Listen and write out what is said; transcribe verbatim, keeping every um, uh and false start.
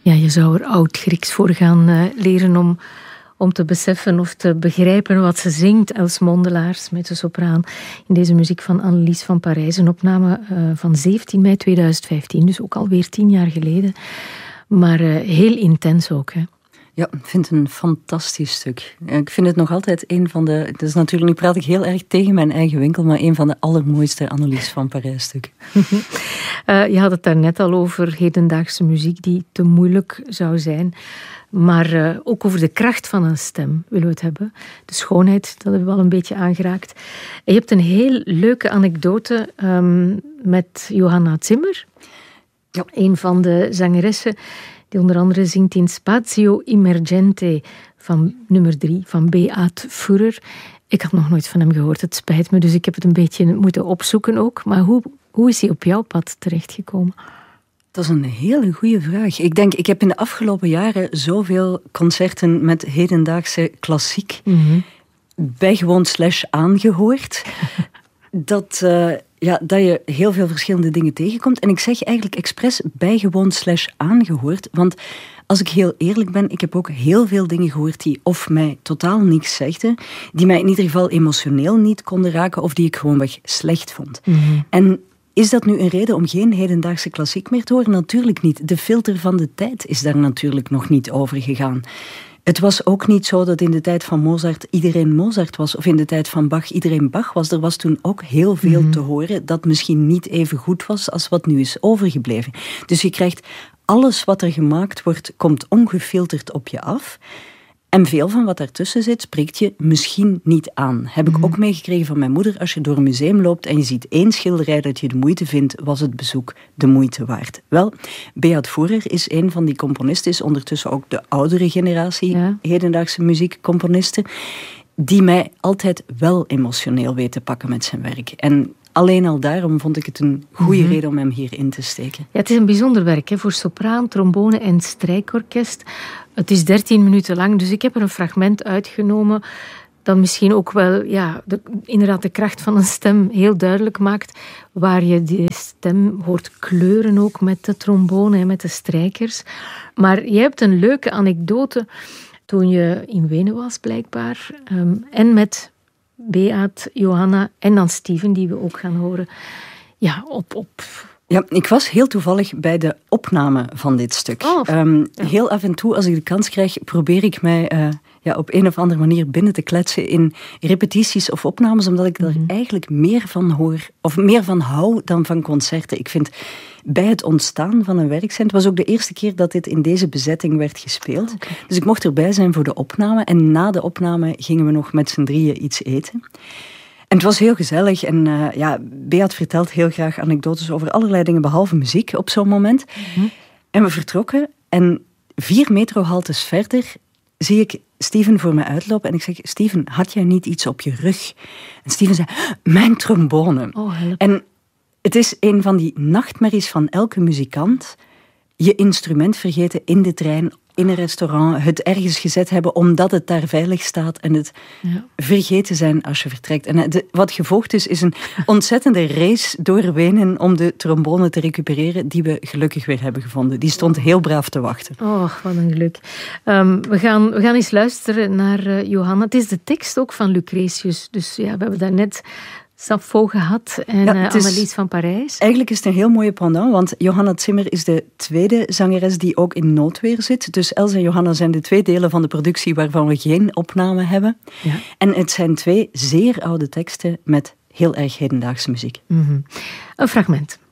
Ja, je zou er oud-Grieks voor gaan uh, leren om, om te beseffen of te begrijpen wat ze zingt. Els Mondelaars met de sopraan in deze muziek van Annelies van Parijs. Een opname uh, van zeventien mei tweeduizend vijftien, dus ook alweer tien jaar geleden. Maar uh, heel intens ook, hè. Ja, ik vind het een fantastisch stuk. Ik vind het nog altijd een van de... Het is natuurlijk, nu praat ik heel erg tegen mijn eigen winkel, maar een van de allermooiste Annelies van Parijs stukken. uh, je had het daarnet al over hedendaagse muziek die te moeilijk zou zijn. Maar uh, ook over de kracht van een stem willen we het hebben. De schoonheid, dat hebben we al een beetje aangeraakt. En je hebt een heel leuke anekdote um, met Johanna Zimmer. Ja. Een van de zangeressen die onder andere zingt in Spazio Immergente van nummer drie van Beat Führer. Ik had nog nooit van hem gehoord, het spijt me, dus ik heb het een beetje moeten opzoeken ook. Maar hoe, hoe is hij op jouw pad terechtgekomen? Dat is een hele goede vraag. Ik denk, ik heb in de afgelopen jaren zoveel concerten met hedendaagse klassiek mm-hmm. bijgewoond slash aangehoord, dat... Uh, Ja, dat je heel veel verschillende dingen tegenkomt. En ik zeg eigenlijk expres bijgewoond slash aangehoord. Want als ik heel eerlijk ben, ik heb ook heel veel dingen gehoord die of mij totaal niks zegden, die mij in ieder geval emotioneel niet konden raken, of die ik gewoonweg slecht vond. Mm-hmm. En is dat nu een reden om geen hedendaagse klassiek meer te horen? Natuurlijk niet. De filter van de tijd is daar natuurlijk nog niet over gegaan. Het was ook niet zo dat in de tijd van Mozart iedereen Mozart was, of in de tijd van Bach iedereen Bach was. Er was toen ook heel veel mm-hmm. te horen dat misschien niet even goed was als wat nu is overgebleven. Dus je krijgt alles wat er gemaakt wordt, komt ongefilterd op je af. En veel van wat daartussen zit, spreekt je misschien niet aan. Heb ik mm-hmm. ook meegekregen van mijn moeder. Als je door een museum loopt en je ziet één schilderij dat je de moeite vindt, was het bezoek de moeite waard. Wel, Beat Führer is een van die componisten, is ondertussen ook de oudere generatie ja. hedendaagse muziekcomponisten, die mij altijd wel emotioneel weet te pakken met zijn werk. En alleen al daarom vond ik het een goede mm-hmm. reden om hem hierin te steken. Ja, het is een bijzonder werk, hè, voor sopraan, trombone en strijkorkest. Het is dertien minuten lang, dus ik heb er een fragment uitgenomen dat misschien ook wel ja, de, inderdaad de kracht van een stem heel duidelijk maakt, waar je die stem hoort kleuren ook met de trombone en met de strijkers. Maar je hebt een leuke anekdote toen je in Wenen was, blijkbaar, um, en met Beat, Johanna en dan Steven, die we ook gaan horen. Ja, op... op Ja, ik was heel toevallig bij de opname van dit stuk. Oh, um, ja. Heel af en toe, als ik de kans krijg, probeer ik mij uh, ja, op een of andere manier binnen te kletsen in repetities of opnames, omdat ik mm-hmm. er eigenlijk meer van hoor, of meer van hou dan van concerten. Ik vind bij het ontstaan van een werk zijn, het was ook de eerste keer dat dit in deze bezetting werd gespeeld. Oh, okay. Dus ik mocht erbij zijn voor de opname en na de opname gingen we nog met z'n drieën iets eten. En het was heel gezellig en uh, ja, Beat vertelt heel graag anekdotes over allerlei dingen behalve muziek op zo'n moment. Mm-hmm. En we vertrokken en vier metrohaltes verder zie ik Steven voor me uitlopen en ik zeg, Steven, had jij niet iets op je rug? En Steven zei, mijn trombone. Oh, en het is een van die nachtmerries van elke muzikant, je instrument vergeten in de trein, in een restaurant, het ergens gezet hebben omdat het daar veilig staat en het ja. vergeten zijn als je vertrekt. En de, wat gevolgd is, is een ontzettende race door Wenen om de trombone te recupereren, die we gelukkig weer hebben gevonden. Die stond heel braaf te wachten. Oh, wat een geluk. Um, we, gaan, we gaan eens luisteren naar uh, Johanna. Het is de tekst ook van Lucretius, dus ja, we hebben daar net Sappho gehad en ja, uh, Annelies van Parijs. Eigenlijk is het een heel mooie pendant, want Johanna Zimmer is de tweede zangeres die ook in noodweer zit. Dus Els en Johanna zijn de twee delen van de productie waarvan we geen opname hebben. Ja. En het zijn twee zeer oude teksten met heel erg hedendaagse muziek. Mm-hmm. Een fragment.